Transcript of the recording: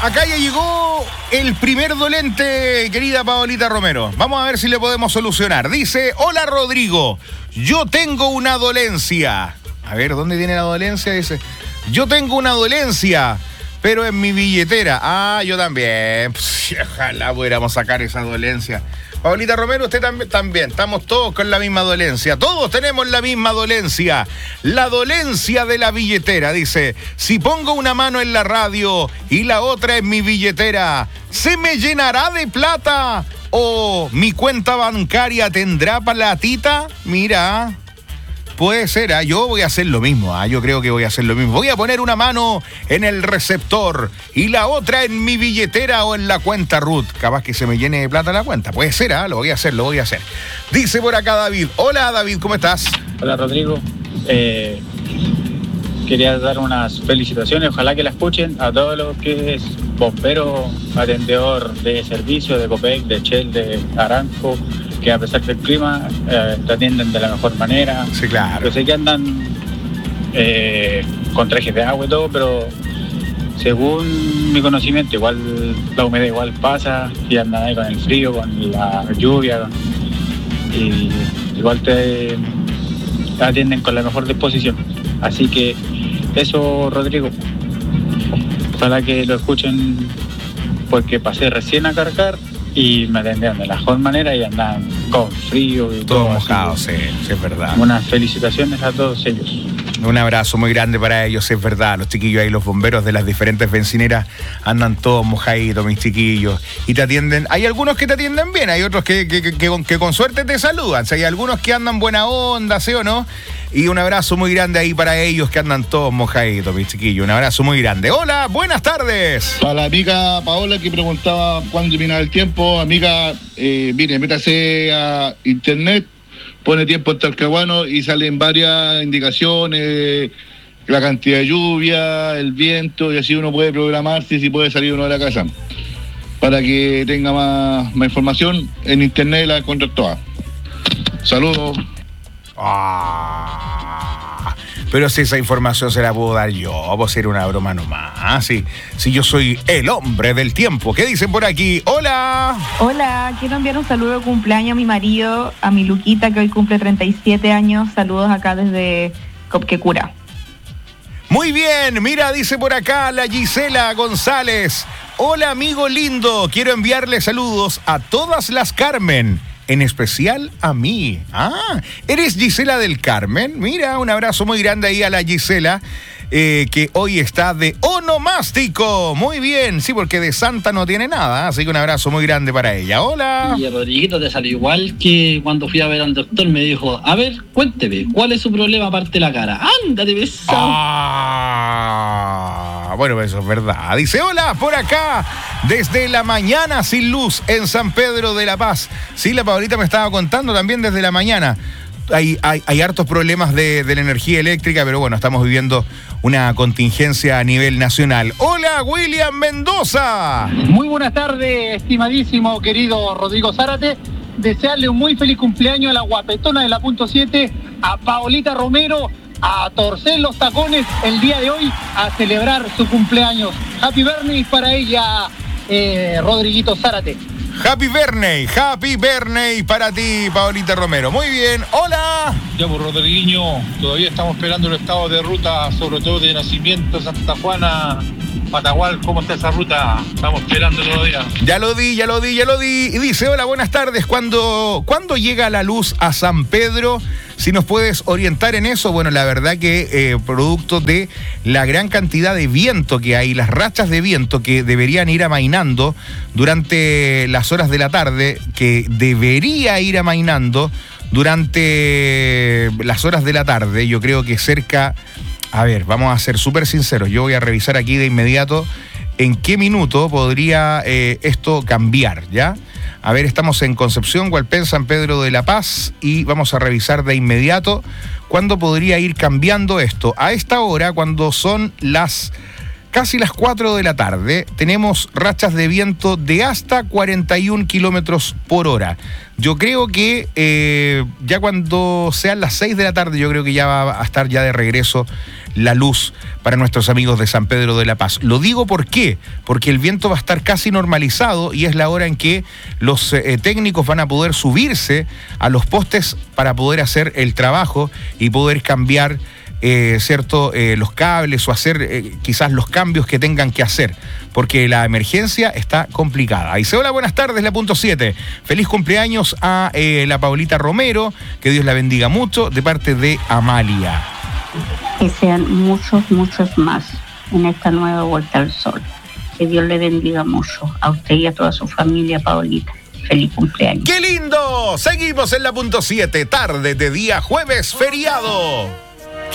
Acá ya llegó el primer dolente, querida Paolita Romero. Vamos a ver si le podemos solucionar. Dice, hola Rodrigo, yo tengo una dolencia. A ver, ¿dónde tiene la dolencia? Dice, yo tengo una dolencia, pero en mi billetera. Ah, yo también. Pues, ojalá pudiéramos sacar esa dolencia. Paolita Romero, usted también. Estamos todos con la misma dolencia. Todos tenemos la misma dolencia. La dolencia de la billetera. Dice, si pongo una mano en la radio y la otra en mi billetera, ¿se me llenará de plata? ¿O mi cuenta bancaria tendrá platita? Mira, puede ser, yo voy a hacer lo mismo, yo creo que voy a hacer lo mismo. Voy a poner una mano en el receptor y la otra en mi billetera o en la cuenta Ruth. Capaz que se me llene de plata la cuenta. Puede ser, lo voy a hacer. Dice por acá David. Hola David, ¿cómo estás? Hola Rodrigo. Quería dar unas felicitaciones, ojalá que la escuchen a todos los que es bombero, atendedor de servicio, de Copec, de Shell, de Aramco, que a pesar del clima te atienden de la mejor manera. Sí, claro. Yo sé que andan con trajes de agua y todo, pero según mi conocimiento, igual la humedad igual pasa, y andan ahí con el frío, con la lluvia, y igual te atienden con la mejor disposición. Así que eso, Rodrigo, ojalá que lo escuchen, porque pasé recién a cargar y me atendieron de la mejor manera y andaban con frío y todo mojado, sí, es verdad. Unas felicitaciones a todos ellos. Un abrazo muy grande para ellos, es verdad. Los chiquillos ahí, los bomberos de las diferentes bencineras, andan todos mojaditos, mis chiquillos. Y te atienden. Hay algunos que te atienden bien, hay otros que con suerte te saludan. O sea, hay algunos que andan buena onda, ¿sí o no? Y un abrazo muy grande ahí para ellos que andan todos mojaditos, mis chiquillos. Un abrazo muy grande. Hola, buenas tardes. Para la amiga Paola que preguntaba cuándo terminaba el tiempo, amiga, mire, métase a internet, pone tiempo en Talcahuano y salen varias indicaciones, la cantidad de lluvia, el viento, y así uno puede programarse si puede salir uno de la casa. Para que tenga más información, en internet la encuentra toda. Saludos. Pero si esa información se la puedo dar yo, pues era una broma nomás. Si yo soy el hombre del tiempo. ¿Qué dicen por aquí? ¡Hola! Hola, quiero enviar un saludo de cumpleaños a mi marido, a mi Luquita, que hoy cumple 37 años. Saludos acá desde Copquecura. Muy bien, mira, dice por acá la Gisela González. Hola, amigo lindo, quiero enviarle saludos a todas las Carmen. En especial a mí. ¿Eres Gisela del Carmen? Mira, un abrazo muy grande ahí a la Gisela, que hoy está de onomástico. Muy bien, sí, porque de santa no tiene nada, así que un abrazo muy grande para ella. Hola. Y el Rodriguito te salió igual que cuando fui a ver al doctor, me dijo, a ver, cuénteme, ¿cuál es su problema aparte de la cara? ¡Ándate, Bueno, eso es verdad. Dice, hola, por acá, desde la mañana sin luz en San Pedro de la Paz. Sí, la Paolita me estaba contando también desde la mañana. Hay hartos problemas de la energía eléctrica, pero bueno, estamos viviendo una contingencia a nivel nacional. Hola, William Mendoza. Muy buenas tardes, estimadísimo querido Rodrigo Zárate. Desearle un muy feliz cumpleaños a la guapetona de la punto 7, a Paolita Romero, a torcer los tacones el día de hoy, a celebrar su cumpleaños. Happy birthday para ella, Rodriguito Zárate. Happy birthday para ti, Paolita Romero. Muy bien, hola. Ya, pues, Rodriguinho, todavía estamos esperando el estado de ruta, sobre todo de Nacimiento, Santa Juana, Patagual. ¿Cómo está esa ruta? Estamos esperando todavía. Ya lo di. Y dice, hola, buenas tardes. ¿Cuándo llega la luz a San Pedro? Si nos puedes orientar en eso. Bueno, la verdad que producto de la gran cantidad de viento que hay, las rachas de viento que deberían ir amainando durante las horas de la tarde, que debería ir amainando durante las horas de la tarde, yo creo que cerca... A ver, vamos a ser súper sinceros. Yo voy a revisar aquí de inmediato en qué minuto podría esto cambiar, ¿ya? A ver, estamos en Concepción, Hualpén, San Pedro de la Paz, y vamos a revisar de inmediato cuándo podría ir cambiando esto. A esta hora, cuando son casi las 4 de la tarde, tenemos rachas de viento de hasta 41 kilómetros por hora. Yo creo que ya cuando sean las 6 de la tarde, yo creo que ya va a estar ya de regreso la luz para nuestros amigos de San Pedro de la Paz. Lo digo ¿por qué? Porque el viento va a estar casi normalizado y es la hora en que los técnicos van a poder subirse a los postes para poder hacer el trabajo y poder cambiar los cables o hacer quizás los cambios que tengan que hacer, porque la emergencia está complicada. Ahí se hola, buenas tardes, la punto 7. Feliz cumpleaños a la Paulita Romero, que Dios la bendiga mucho, de parte de Amalia. Que sean muchos, muchos más en esta nueva vuelta al sol. Que Dios le bendiga mucho a usted y a toda su familia, Paulita. Feliz cumpleaños. ¡Qué lindo! Seguimos en la punto 7, tarde de día jueves feriado.